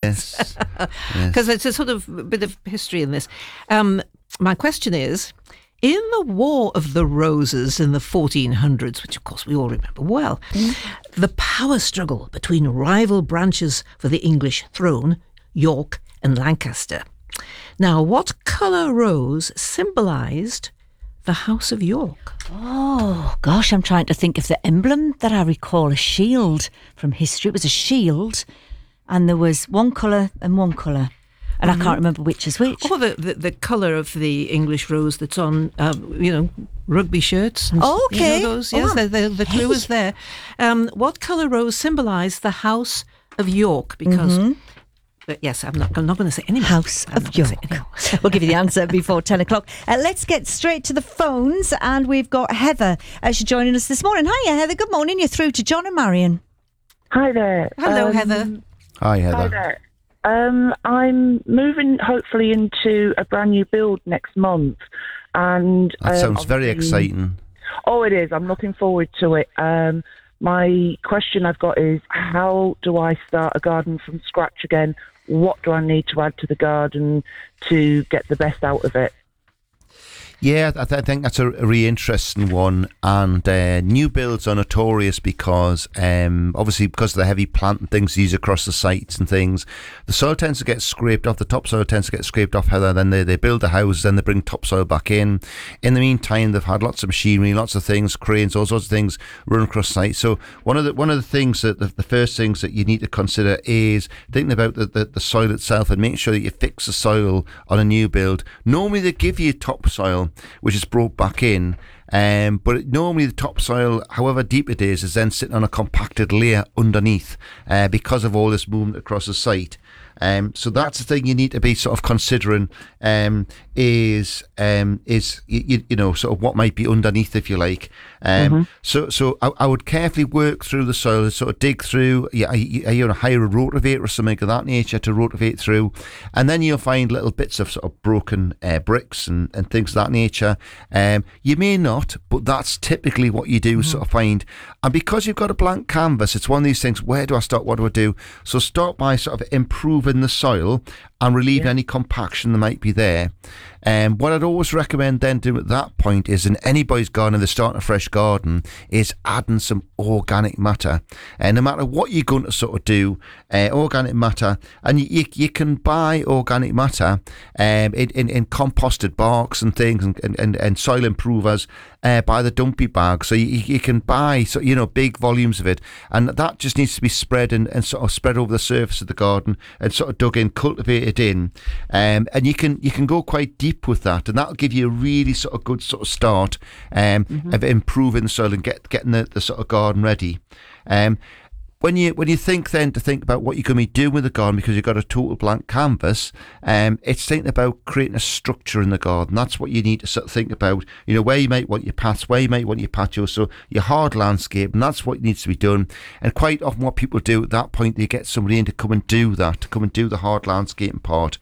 Yes. Because it's a sort of bit of history in this. My question is, in the War of the Roses in the 1400s, which of course we all remember well, the power struggle between rival branches for the English throne, York and Lancaster. Now, what colour rose symbolised the House of York? Oh, gosh, I'm trying to think of the emblem that I recall, a shield from history. It was a shield, and there was one colour and one colour. And I can't remember which is which. Or the colour of the English rose that's on, rugby shirts. And, okay. You know those? Yes, the clue is there. What colour rose symbolised the House of York? Because, yes, I'm not going to say any more. House of York. We'll give you the answer before 10 o'clock. Let's get straight to the phones. And we've got Heather. She's joining us this morning. Hiya, Heather. Good morning. You're through to John and Marion. Hi there. Hello, Heather. Hi, Heather. Hi there. I'm moving hopefully into a brand new build next month, and That sounds very exciting. Oh, it is. I'm looking forward to it. My question I've got is, how do I start a garden from scratch again? What do I need to add to the garden to get the best out of it? Yeah, I think that's a really interesting one. And new builds are notorious because, obviously, because of the heavy plant and things used across the sites and things, the soil tends to get scraped off. The topsoil tends to get scraped off, Heather. Then they build the houses, then they bring topsoil back in. In the meantime, they've had lots of machinery, lots of things, cranes, all sorts of things run across sites. So one of the things that the first things that you need to consider is thinking about the soil itself and making sure that you fix the soil on a new build. Normally, they give you topsoil, which is brought back in, but normally the topsoil, however deep it is then sitting on a compacted layer underneath because of all this movement across the site. So that's the thing you need to be sort of considering is you know, sort of what might be underneath, if you like. So I would carefully work through the soil and sort of dig through. You know, hire a rotavator or something of that nature to rotivate through, and then you'll find little bits of sort of broken bricks and things of that nature. You may not, but that's typically what you do sort of find. And because you've got a blank canvas, it's one of these things, where do I start, what do I do? So start by sort of improving the soil and relieving any compaction that might be there. What I'd always recommend then doing at that point is, in anybody's garden, they're starting a fresh garden, is adding some organic matter. And no matter what you're going to sort of do, organic matter, and you can buy organic matter in composted barks and things and soil improvers by the dumpy bag. So you can buy, so you know, big volumes of it, and that just needs to be spread and sort of spread over the surface of the garden and sort of dug in, cultivated in, and you can go quite deep with that, and that'll give you a really sort of good sort of start of improving the soil and getting the sort of garden ready. When you think about what you're going to be doing with the garden, because you've got a total blank canvas, it's thinking about creating a structure in the garden. That's what you need to sort of think about. You know, where you might want your paths, where you might want your patio, so your hard landscape, and that's what needs to be done. And quite often what people do at that point, they get somebody in to come and do that, to come and do the hard landscaping part.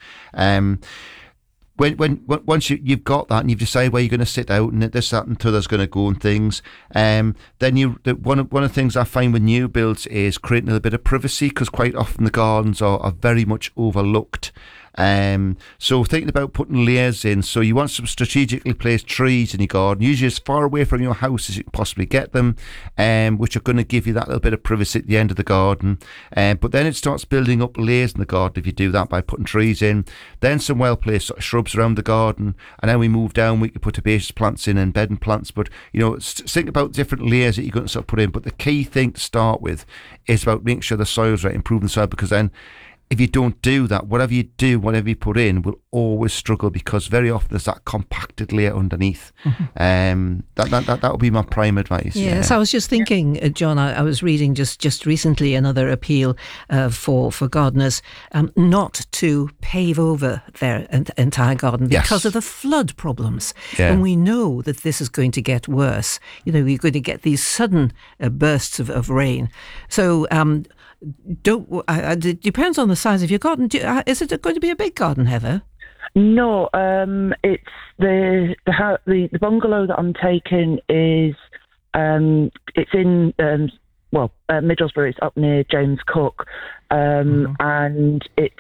Once you've got that and you've decided where you're going to sit out and this, that, and t'other's going to go and things, then one of the things I find with new builds is creating a little bit of privacy, because quite often the gardens are very much overlooked. So thinking about putting layers in, so you want some strategically placed trees in your garden, usually as far away from your house as you can possibly get them, which are going to give you that little bit of privacy at the end of the garden. But then it starts building up layers in the garden if you do that by putting trees in, then some well placed sort of shrubs around the garden, and then we move down, we can put herbaceous plants in and bedding plants. But you know, think about different layers that you're going to sort of put in. But the key thing to start with is about making sure the soil's right, improving the soil, because then if you don't do that, whatever you do, whatever you put in, will always struggle, because very often there's that compacted layer underneath. That would be my prime advice. Yes, I was just thinking, John, I was reading just recently another appeal for gardeners not to pave over their entire garden because of the flood problems. Yeah. And we know that this is going to get worse. You know, you're going to get these sudden bursts of rain. So it depends on the size of your garden. Is it going to be a big garden, Heather? No, it's the bungalow that I'm taking is it's in Middlesbrough. It's up near James Cook, and it's